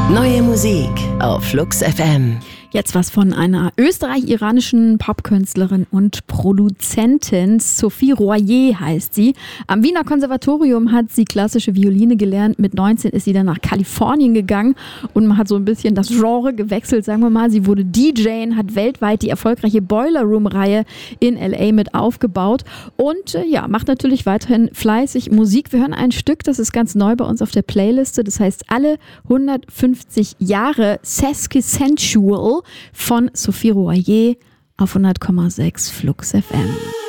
Neue Musik auf Flux FM. Jetzt was von einer österreich-iranischen Popkünstlerin und Produzentin. Sophie Royer heißt sie. Am Wiener Konservatorium hat sie klassische Violine gelernt. Mit 19 ist sie dann nach Kalifornien gegangen und man hat so ein bisschen das Genre gewechselt, sagen wir mal. Sie wurde DJ, hat weltweit die erfolgreiche Boiler Room-Reihe in L.A. mit aufgebaut und macht natürlich weiterhin fleißig Musik. Wir hören ein Stück, das ist ganz neu bei uns auf der Playliste. Das heißt Alle 150 Jahre Sesquicentual von Sophie Royer auf 100,6 Flux FM.